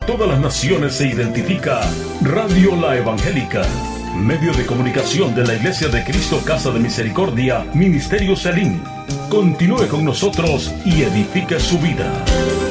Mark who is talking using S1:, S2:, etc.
S1: todas las naciones se identifica Radio La Evangélica, medio de comunicación de la Iglesia de Cristo Casa de Misericordia, Ministerio Selim. Continúe con nosotros y edifique su vida.